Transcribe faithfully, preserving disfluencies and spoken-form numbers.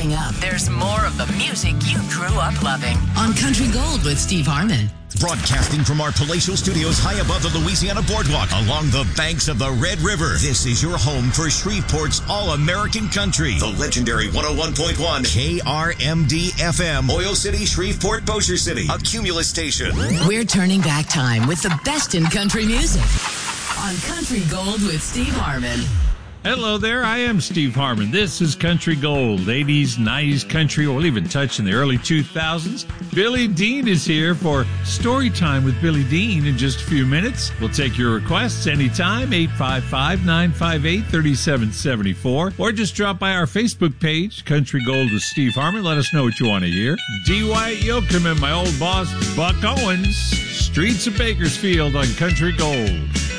Coming up, there's more of the music you grew up loving on Country Gold with Steve Harmon. Broadcasting from our palatial studios high above the Louisiana Boardwalk along the banks of the Red River. This is your home for Shreveport's All-American Country. The legendary one oh one point one K R M D F M. Oil City, Shreveport, Bossier City. A Cumulus station. We're turning back time with the best in country music on Country Gold with Steve Harmon. Hello there, I am Steve Harmon. This is Country Gold, eighties, nineties country, or even touch in the early two thousands. Billy Dean is here for Story Time with Billy Dean in just a few minutes. We'll take your requests anytime, eight five five, nine five eight, three seven seven four, or just drop by our Facebook page, Country Gold with Steve Harmon. Let us know what you want to hear. D. Wyatt Yoakam and my old boss, Buck Owens, Streets of Bakersfield on Country Gold.